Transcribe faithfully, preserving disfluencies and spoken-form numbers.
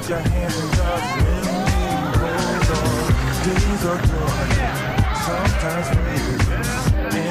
put your hands in God's hold on. Days are dark, sometimes fade,